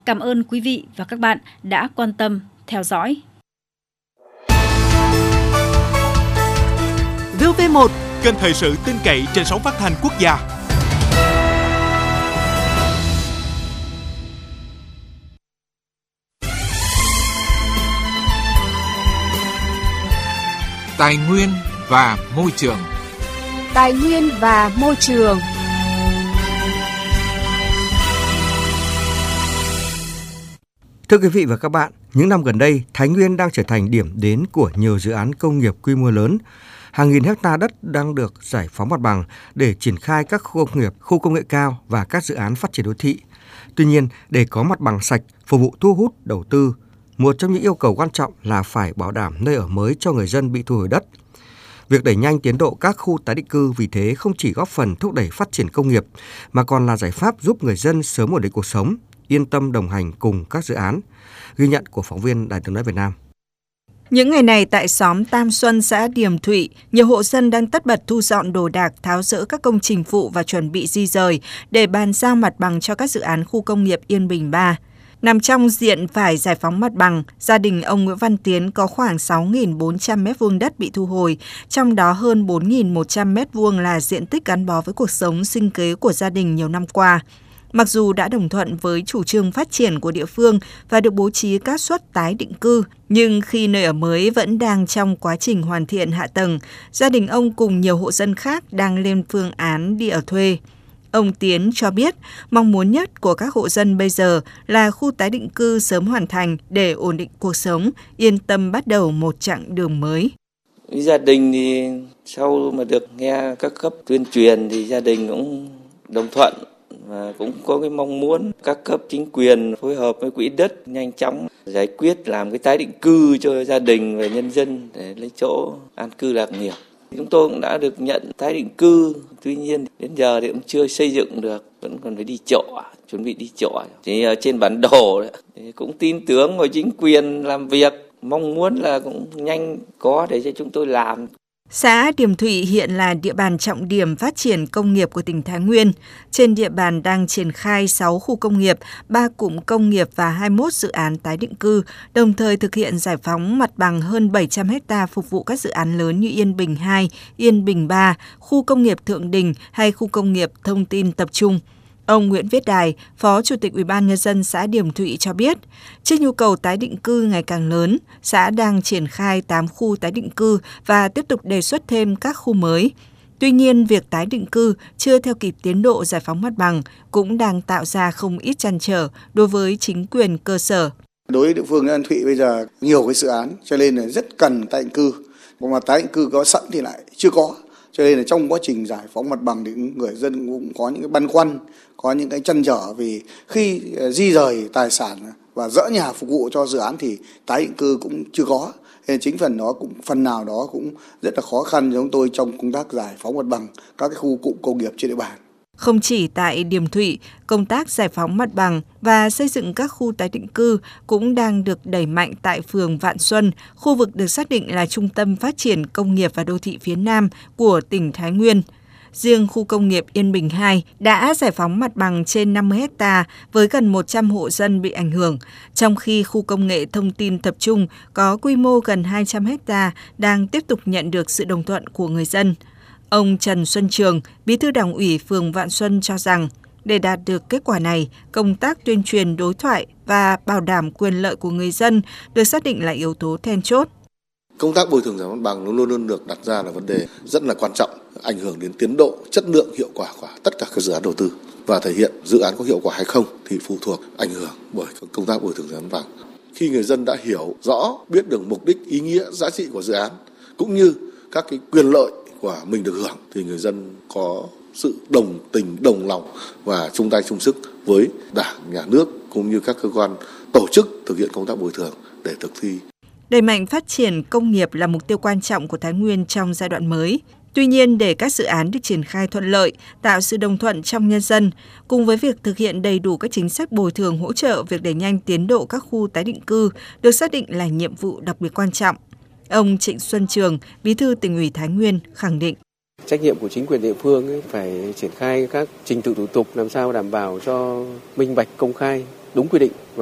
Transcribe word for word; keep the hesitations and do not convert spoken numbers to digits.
Cảm ơn quý vị và các bạn đã quan tâm theo dõi. vê o vê một, kênh thời sự tin cậy trên sóng phát thanh quốc gia. Tài nguyên và môi trường. Tài nguyên và môi trường. Thưa quý vị và các bạn, những năm gần đây, Thái Nguyên đang trở thành điểm đến của nhiều dự án công nghiệp quy mô lớn. Hàng nghìn hecta đất đang được giải phóng mặt bằng để triển khai các khu công nghiệp, khu công nghệ cao và các dự án phát triển đô thị. Tuy nhiên, để có mặt bằng sạch, phục vụ thu hút đầu tư, một trong những yêu cầu quan trọng là phải bảo đảm nơi ở mới cho người dân bị thu hồi đất. Việc đẩy nhanh tiến độ các khu tái định cư vì thế không chỉ góp phần thúc đẩy phát triển công nghiệp, mà còn là giải pháp giúp người dân sớm ổn định cuộc sống, yên tâm đồng hành cùng các dự án. Ghi nhận của phóng viên Đài Tiếng nói Việt Nam. Những ngày này tại xóm Tam Xuân, xã Điềm Thụy, nhiều hộ dân đang tất bật thu dọn đồ đạc, tháo dỡ các công trình phụ và chuẩn bị di dời để bàn giao mặt bằng cho các dự án khu công nghiệp Yên Bình ba. Nằm trong diện phải giải phóng mặt bằng, gia đình ông Nguyễn Văn Tiến có khoảng sáu nghìn bốn trăm mét vuông đất bị thu hồi, trong đó hơn bốn nghìn một trăm mét vuông là diện tích gắn bó với cuộc sống sinh kế của gia đình nhiều năm qua. Mặc dù đã đồng thuận với chủ trương phát triển của địa phương và được bố trí các suất tái định cư, nhưng khi nơi ở mới vẫn đang trong quá trình hoàn thiện hạ tầng, gia đình ông cùng nhiều hộ dân khác đang lên phương án đi ở thuê. Ông Tiến cho biết, mong muốn nhất của các hộ dân bây giờ là khu tái định cư sớm hoàn thành để ổn định cuộc sống, yên tâm bắt đầu một chặng đường mới. Gia đình thì sau mà được nghe các cấp tuyên truyền thì gia đình cũng đồng thuận và cũng có cái mong muốn các cấp chính quyền phối hợp với quỹ đất nhanh chóng giải quyết làm cái tái định cư cho gia đình và nhân dân để lấy chỗ an cư lạc nghiệp. Chúng tôi cũng đã được nhận tái định cư, tuy nhiên đến giờ thì cũng chưa xây dựng được, vẫn còn phải đi trọ, chuẩn bị đi trọ. Chỉ ở trên bản đồ đấy, thì cũng tin tưởng vào chính quyền làm việc, mong muốn là cũng nhanh có để cho chúng tôi làm. Xã Điềm Thụy hiện là địa bàn trọng điểm phát triển công nghiệp của tỉnh Thái Nguyên. Trên địa bàn đang triển khai sáu khu công nghiệp, ba cụm công nghiệp và hai mươi mốt dự án tái định cư, đồng thời thực hiện giải phóng mặt bằng hơn bảy trăm héc ta phục vụ các dự án lớn như Yên Bình hai, Yên Bình ba, khu công nghiệp Thượng Đình hay khu công nghiệp thông tin tập trung. Ông Nguyễn Viết Đài, Phó Chủ tịch Ủy ban Nhân dân xã Điềm Thụy cho biết, trước nhu cầu tái định cư ngày càng lớn, xã đang triển khai tám khu tái định cư và tiếp tục đề xuất thêm các khu mới. Tuy nhiên, việc tái định cư chưa theo kịp tiến độ giải phóng mặt bằng cũng đang tạo ra không ít trăn trở đối với chính quyền cơ sở. Đối với địa phương An Thụy bây giờ nhiều cái dự án cho nên là rất cần tái định cư, mà tái định cư có sẵn thì lại chưa có. Cho nên là trong quá trình giải phóng mặt bằng thì người dân cũng có những cái băn khoăn, có những cái trăn trở vì khi di rời tài sản và dỡ nhà phục vụ cho dự án thì tái định cư cũng chưa có. Nên chính phần đó cũng phần nào đó cũng rất là khó khăn cho chúng tôi trong công tác giải phóng mặt bằng các cái khu cụm công nghiệp trên địa bàn. Không chỉ tại Điềm Thụy, công tác giải phóng mặt bằng và xây dựng các khu tái định cư cũng đang được đẩy mạnh tại phường Vạn Xuân, khu vực được xác định là trung tâm phát triển công nghiệp và đô thị phía Nam của tỉnh Thái Nguyên. Riêng khu công nghiệp Yên Bình hai đã giải phóng mặt bằng trên năm mươi héc ta với gần một trăm hộ dân bị ảnh hưởng, trong khi khu công nghệ thông tin tập trung có quy mô gần hai trăm héc ta đang tiếp tục nhận được sự đồng thuận của người dân. Ông Trần Xuân Trường, Bí thư Đảng ủy phường Vạn Xuân cho rằng, để đạt được kết quả này, công tác tuyên truyền đối thoại và bảo đảm quyền lợi của người dân được xác định là yếu tố then chốt. Công tác bồi thường giải phóng mặt bằng luôn luôn được đặt ra là vấn đề rất là quan trọng, ảnh hưởng đến tiến độ, chất lượng, hiệu quả của tất cả các dự án đầu tư. Và thể hiện dự án có hiệu quả hay không thì phụ thuộc ảnh hưởng bởi công tác bồi thường giải phóng mặt bằng. Khi người dân đã hiểu rõ, biết được mục đích, ý nghĩa, giá trị của dự án, cũng như các cái quyền lợi của mình được hưởng, thì người dân có sự đồng tình, đồng lòng và chung tay chung sức với Đảng, Nhà nước cũng như các cơ quan tổ chức thực hiện công tác bồi thường để thực thi. Đẩy mạnh phát triển công nghiệp là mục tiêu quan trọng của Thái Nguyên trong giai đoạn mới. Tuy nhiên, để các dự án được triển khai thuận lợi, tạo sự đồng thuận trong nhân dân, cùng với việc thực hiện đầy đủ các chính sách bồi thường hỗ trợ việc đẩy nhanh tiến độ các khu tái định cư được xác định là nhiệm vụ đặc biệt quan trọng. Ông Trịnh Xuân Trường, Bí thư Tỉnh ủy Thái Nguyên khẳng định. Trách nhiệm của chính quyền địa phương ấy phải triển khai các trình tự thủ tục làm sao đảm bảo cho minh bạch, công khai, đúng quy định.